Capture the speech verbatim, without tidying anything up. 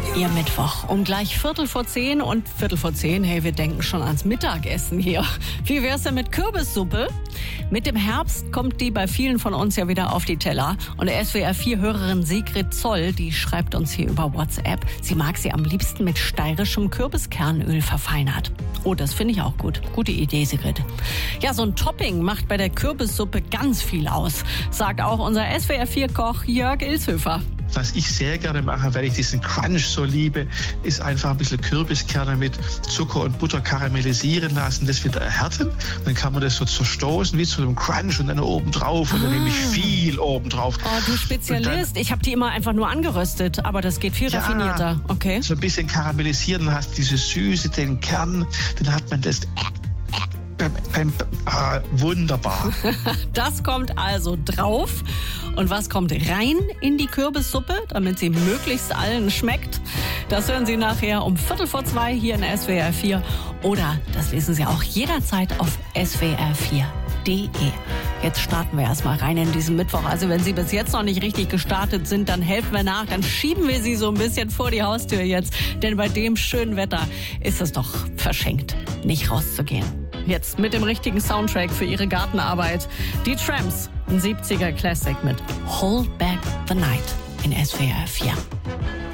Ihr Mittwoch um gleich Viertel vor zehn und Viertel vor zehn, hey, wir denken schon ans Mittagessen hier. Wie wär's denn mit Kürbissuppe? Mit dem Herbst kommt die bei vielen von uns ja wieder auf die Teller. Und S W R vier Hörerin Sigrid Zoll, die schreibt uns hier über WhatsApp, sie mag sie am liebsten mit steirischem Kürbiskernöl verfeinert. Oh, das finde ich auch gut. Gute Idee, Sigrid. Ja, so ein Topping macht bei der Kürbissuppe ganz viel aus, sagt auch unser S W R vier Koch Jörg Ilshöfer. Was ich sehr gerne mache, weil ich diesen Crunch so liebe, ist einfach ein bisschen Kürbiskerne mit Zucker und Butter karamellisieren lassen, das wieder erhärten. Dann kann man das so zerstoßen wie zu einem Crunch und dann oben drauf und dann nehme ich viel oben drauf. Oh, du Spezialist. Dann, ich habe die immer einfach nur angeröstet, aber das geht viel ja, raffinierter. Okay. So ein bisschen karamellisieren, dann hast du diese Süße, den Kern, dann hat man das... Beim, beim, ah, wunderbar. Das kommt also drauf. Und was kommt rein in die Kürbissuppe, damit sie möglichst allen schmeckt? Das hören Sie nachher um Viertel vor zwei hier in S W R vier. Oder das lesen Sie auch jederzeit auf S W R vier Punkt D E. Jetzt starten wir erstmal rein in diesen Mittwoch. Also wenn Sie bis jetzt noch nicht richtig gestartet sind, dann helfen wir nach. Dann schieben wir Sie so ein bisschen vor die Haustür jetzt. Denn bei dem schönen Wetter ist es doch verschenkt, nicht rauszugehen. Jetzt mit dem richtigen Soundtrack für Ihre Gartenarbeit. Die Tramps, ein siebziger Classic mit Hold Back the Night in S W R vier.